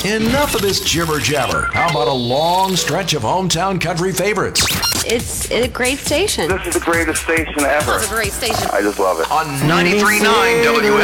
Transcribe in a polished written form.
Enough of this jibber jabber. How about a long stretch of hometown country favorites? It's a great station. This is the greatest station ever. It's a great station. I just love it. On 93.9 WS.